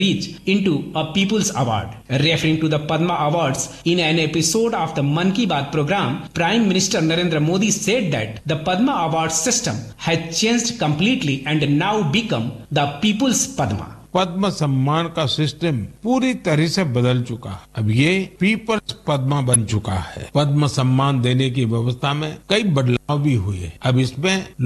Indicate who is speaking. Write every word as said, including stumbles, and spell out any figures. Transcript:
Speaker 1: reach into a People's Award. Referring to the Padma Awards in an episode of the Man Ki Baat program, Prime Minister Narendra Modi said that the Padma Award system has changed completely and now become the People's Padma.
Speaker 2: पद्म सम्मान का system पूरी तरह से बदल चुका है। अब ये पीपल्स पद्मा बन चुका है। पद्म सम्मान देने की व्यवस्था में कई बदलाव भी हुए। अब इसमें